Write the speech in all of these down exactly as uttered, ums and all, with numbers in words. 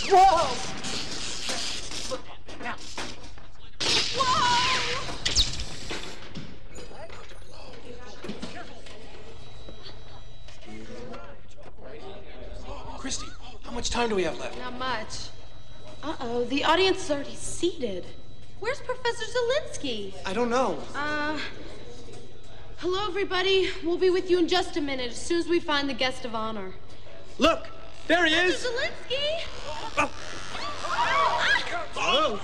Whoa! Whoa! Christy, how much time do we have left? Not much. Uh-oh, the audience is already seated. Where's Professor Zelinsky? I don't know. Uh, hello, everybody. We'll be with you in just a minute, as soon as we find the guest of honor. Look, there he is. Professor Zelinsky! Oh. Oh.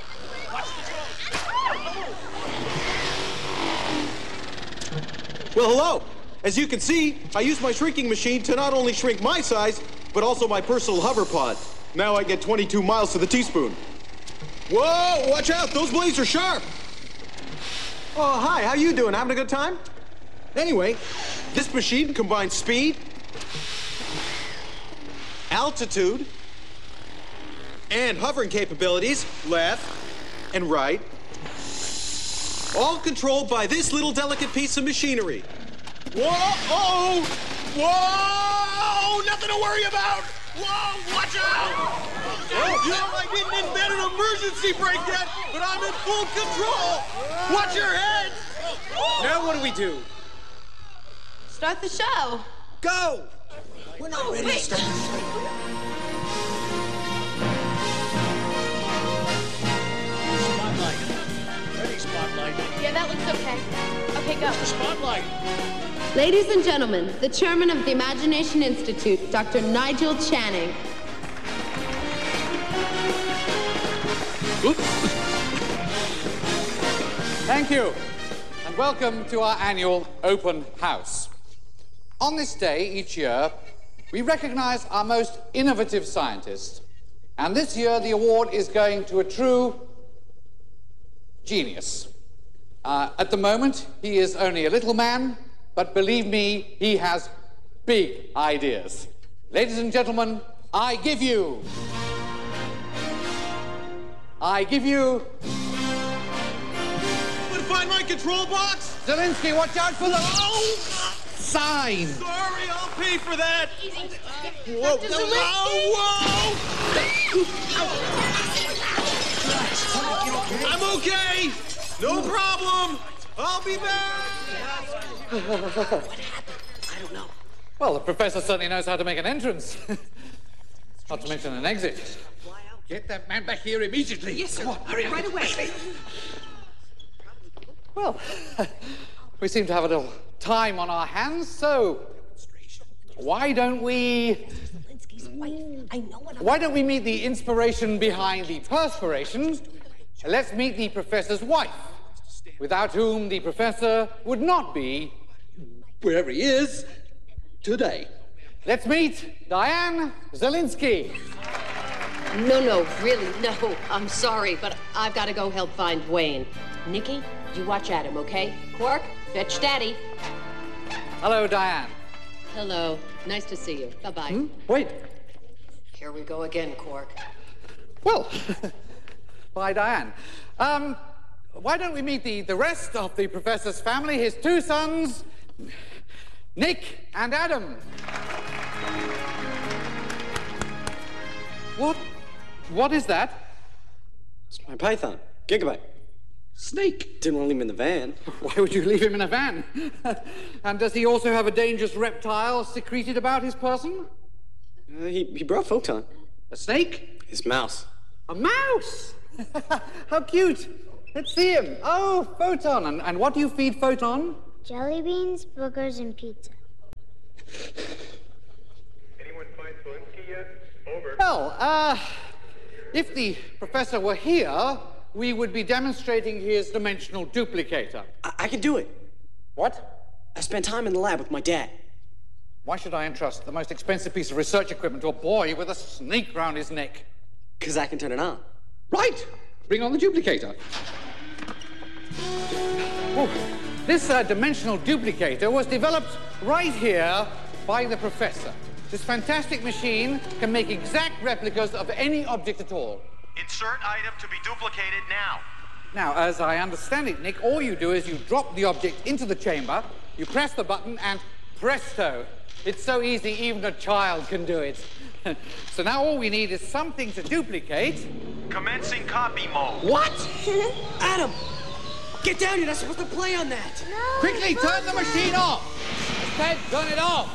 Well, hello. As you can see, I use my shrinking machine to not only shrink my size, but also my personal hover pod. Now I get twenty-two miles to the teaspoon. Whoa, watch out, those blades are sharp. Oh, hi, how you doing? Having a good time? Anyway, this machine combines speed, altitude, and hovering capabilities, left and right, all controlled by this little delicate piece of machinery. Whoa, oh, whoa, nothing to worry about. Whoa, watch out! Oh, you know, I didn't invent an emergency brake yet, but I'm in full control. Watch your head. Now what do we do? Start the show. Go! We're not Oh, ready wait. to start the show. Spotlight. Ready, Spotlight. Yeah, that looks okay. Okay, go. Spotlight. Ladies and gentlemen, the chairman of the Imagination Institute, Doctor Nigel Channing. Thank you, and welcome to our annual open house. On this day each year, we recognize our most innovative scientists, and this year the award is going to a true genius. Uh, at the moment, he is only a little man, but believe me, he has big ideas. Ladies and gentlemen, I give you... I give you... But find my control box? Zelinsky, watch out for the... Oh! sign! Sorry, I'll pay for that. Easy. Whoa, Doctor no, Zelinsky? whoa! I'm okay. No problem. I'll be back. Well, the professor certainly knows how to make an entrance. Not to mention an exit. Get that man back here immediately. Yes, sir. Hurry, right away. Well, we seem to have a little time on our hands, so why don't we... I know what I'm... Why don't we meet the inspiration behind the perspiration? Let's meet the professor's wife, without whom the professor would not be... Wherever he is, today. Let's meet Diane Zelinsky. No, no, really, no. I'm sorry, but I've got to go help find Wayne. Nikki, you watch Adam, okay? Quark, fetch Daddy. Hello, Diane. Hello. Nice to see you. Bye-bye. Hmm? Wait. Here we go again, Quark. Well, bye, Diane. Um, why don't we meet the, the rest of the professor's family, his two sons, Nick and Adam. What? What is that? It's my python, Gigabyte. Snake. Didn't want to leave him in the van. Why would you leave him in a van? And does he also have a dangerous reptile secreted about his person? Uh, he, he brought Photon. A snake? His mouse. A mouse! How cute! Let's see him. Oh, Photon. And, and what do you feed Photon? Jelly beans, boogers, and pizza. Anyone find Zelinsky yet? Over. Well, uh, if the professor were here, we would be demonstrating his dimensional duplicator. I, I can do it. What? I spent time in the lab with my dad. Why should I entrust the most expensive piece of research equipment to a boy with a snake round his neck? Because I can turn it on. Right! Bring on the duplicator. Oh, this uh, dimensional duplicator was developed right here by the professor. This fantastic machine can make exact replicas of any object at all. Insert item to be duplicated now. Now, as I understand it, Nick, all you do is you drop the object into the chamber, you press the button, and presto! It's so easy, even a child can do it. So now all we need is something to duplicate. Commencing copy mode. What? Adam! Get down, you're not supposed to play on that! No, Quickly, turn the machine off! Ted, turn it off!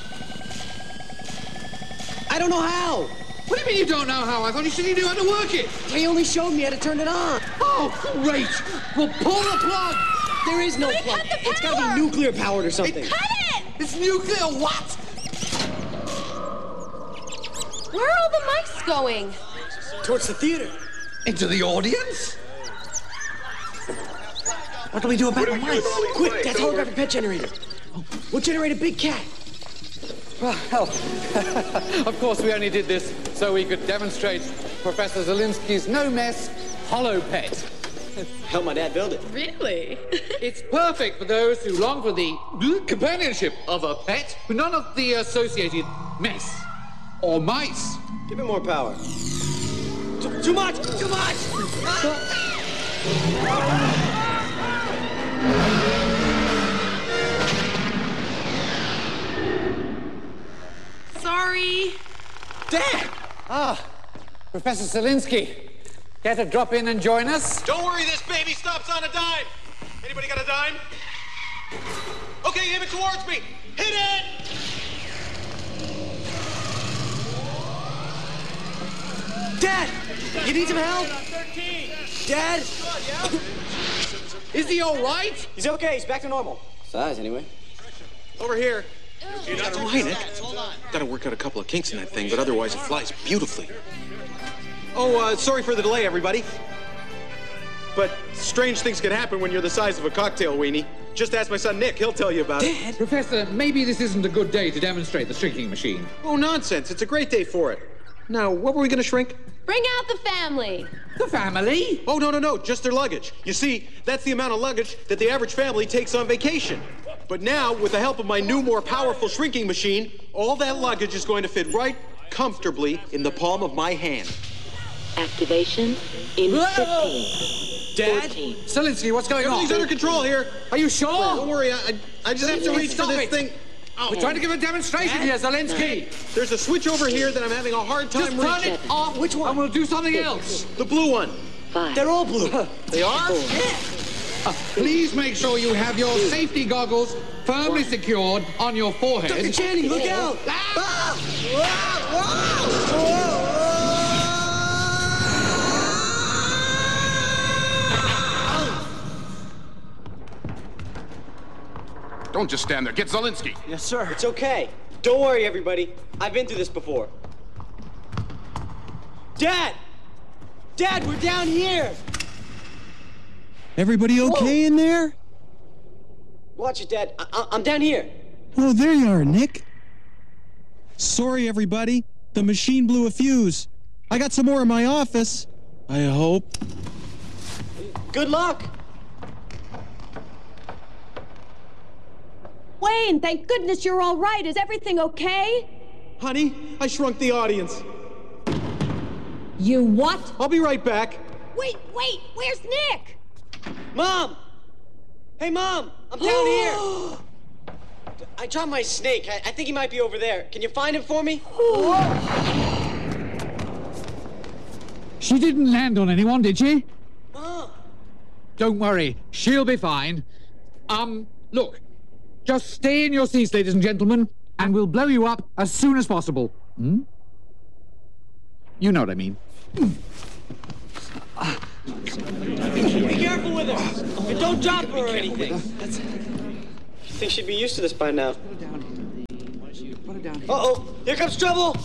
I don't know how! What do you mean you don't know how? I thought you said you knew how to work it. He only showed me how to turn it on. Oh, great! Well, pull the plug! There is no They plug. cut the It's gotta power. be nuclear powered or something. Cut it! It's nuclear what? Where are all the mice going? Towards the theater. Into the audience? What do we do about the mice? Quick, that's holographic pet generator. We'll generate a big cat. Well, of course we only did this so we could demonstrate Professor Zelinsky's no-mess hollow pet. Help my dad build it. Really? It's perfect for those who long for the companionship of a pet, but none of the associated mess or mice. Give it more power. Too, too much! Too much! Sorry. Dad! Ah, Professor Zelinsky, care to drop in and join us? Don't worry, this baby stops on a dime. Anybody got a dime? Okay, aim it towards me. Hit it! Dad! You need some help? Dad? Is he all right? He's okay, he's back to normal. Size, anyway. Over here. That's right, Nick. Gotta work out a couple of kinks in that thing, but otherwise it flies beautifully. Oh, uh, sorry for the delay, everybody. But strange things can happen when you're the size of a cocktail weenie. Just ask my son Nick, he'll tell you about it. Dad? Professor, maybe this isn't a good day to demonstrate the shrinking machine. Oh, nonsense. It's a great day for it. Now, what were we gonna shrink? Bring out the family. The family? Oh, no, no, no, just their luggage. You see, that's the amount of luggage that the average family takes on vacation. But now, with the help of my new, more powerful shrinking machine, all that luggage is going to fit right comfortably in the palm of my hand. Activation in fifteen. Dad? fourteen. Zelinsky, what's going on? Everything's under control here. Are you sure? Don't worry, I, I, I just have to reach for Stop this it. thing. We're trying to give a demonstration here, Zelinsky. There's a switch over here that I'm having a hard time Just turn reaching. it off. Which one? And we'll do something else. The blue one. Five. They're all blue. They are? Uh, please make sure you have your safety goggles firmly secured on your forehead. Doctor Channing, look out! Ah! Whoa! Whoa! Don't just stand there. Get Zelinsky. Yes, sir. It's okay. Don't worry, everybody. I've been through this before. Dad! Dad, we're down here! Everybody okay Whoa. in there? Watch it, Dad. I- I- I'm down here. Oh, there you are, Nick. Sorry, everybody. The machine blew a fuse. I got some more in my office. I hope. Good luck. Wayne, thank goodness you're all right. Is everything okay? Honey, I shrunk the audience. You what? I'll be right back. Wait, wait, where's Nick? Mom! Hey, Mom! I'm down here! I dropped my snake. I, I think he might be over there. Can you find him for me? She didn't land on anyone, did she? Mom! Don't worry, she'll be fine. Um, look, just stay in your seats, ladies and gentlemen, and we'll blow you up as soon as possible. Hmm? You know what I mean. Be careful with her! And don't drop her or anything. I think she'd be used to this by now. Uh-oh! Here comes trouble!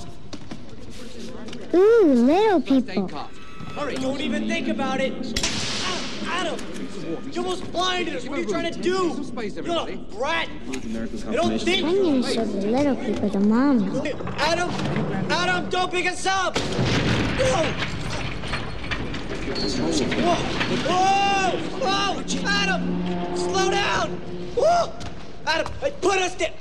Ooh, little people. Hurry! Don't even think about it! Ah, Adam! You almost blinded us! What are you trying to do? You little brat! I don't think... I'm gonna show the little people the mom. Adam! Adam, don't pick us up! Whoa! Whoa! Whoa! Whoa! Adam! Slow down! Whoa! Adam, hey, put us down!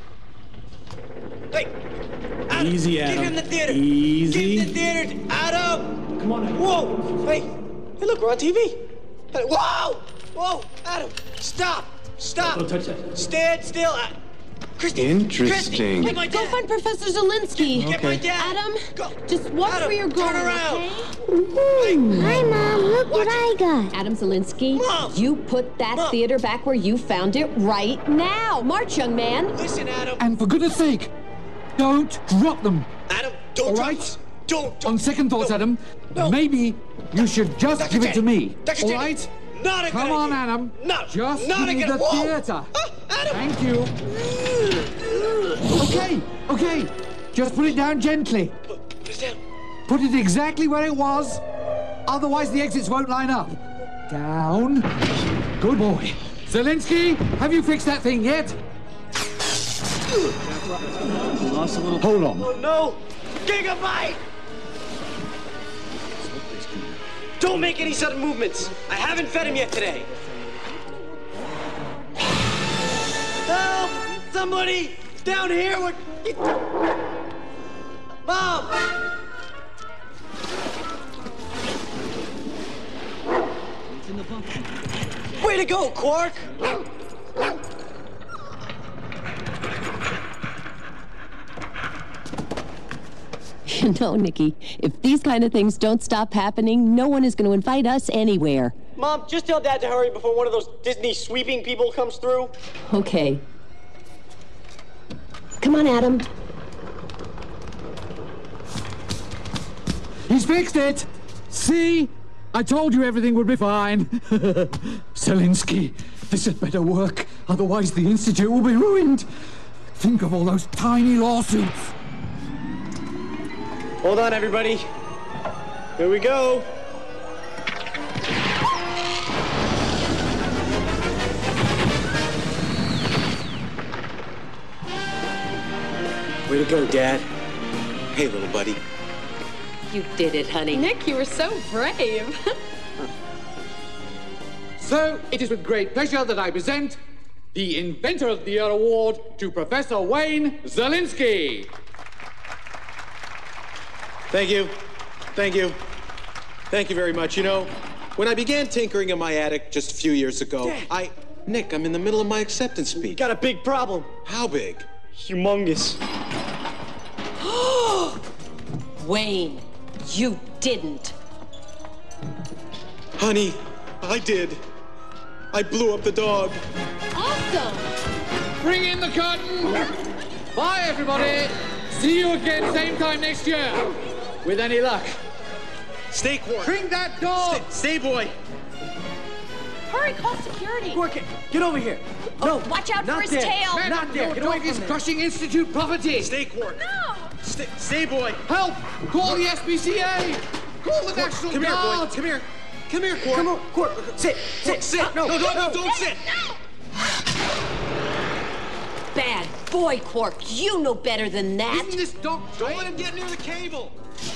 Hey! Adam, Easy, Get Adam. him in the theater! Easy. Get in the theater! Adam! Come on, Adam. Whoa! Hey! Hey, look, we're on T V! Hey, whoa! Whoa! Adam! Stop! Stop! Don't touch that. Stand still! Uh, Interesting. Wait, go find Professor Zelinsky. Get my dad. Adam, Go. just watch Adam, where you're going, turn around. okay? Ooh, hi, Mom. Look what I got. Adam Zelinsky, Mom! you put that Mom! theater back where you found it right now. March, young man. Listen, Adam. And for goodness sake, don't drop them. Adam, don't All drop right? us. Don't, don't. On second thoughts, no. Adam, No. maybe you should just Doctor give it to Jenny. me. Doctor All Jenny. right? Not a Come good on, idea. Adam. No, Just not give a me good- the Whoa. theater. Ah, Adam. Thank you. Okay, okay. Just put it down gently. Put it down. Put it exactly where it was. Otherwise, the exits won't line up. Down. Good boy. Zelinsky, have you fixed that thing yet? Hold on. Oh, no. Gigabyte. Don't make any sudden movements. I haven't fed him yet today. Help! Somebody down here. What? Mom! Way to go, Quark! You know, Nikki, if these kind of things don't stop happening, no one is going to invite us anywhere. Mom, just tell Dad to hurry before one of those Disney sweeping people comes through. Okay. Come on, Adam. He's fixed it. See? I told you everything would be fine. Zelinsky, this had better work. Otherwise, the Institute will be ruined. Think of all those tiny lawsuits. Hold on, everybody. Here we go. Way to go, Dad. Hey, little buddy. You did it, honey. Nick, you were so brave. So, it is with great pleasure that I present the Inventor of the Year Award to Professor Wayne Zelinsky. Thank you. Thank you. Thank you very much. You know, when I began tinkering in my attic just a few years ago, Dad. I... Nick, I'm in the middle of my acceptance speech. Got a big problem. How big? Humongous. Wayne, you didn't. Honey, I did. I blew up the dog. Awesome. Bring in the curtain. Bye, everybody. See you again same time next year. With any luck. Stay, Quark. Bring that dog. Stay, stay, boy. Hurry, call security. Quark, get over here. No, Watch out not for his there. tail. Madam, Not there. your Get away dog from is there. crushing Institute property. Stay, Quark. No. Stay, stay, boy. Help! Call the S P C A. Call the National Come here, boy. Guard. Come here. Come here, Quark. Come on, Quark. Sit, sit, Sit. No, no, no, no, don't sit. Bad boy, Quark. You know better than that. Isn't this dog Don't let him get near the cable.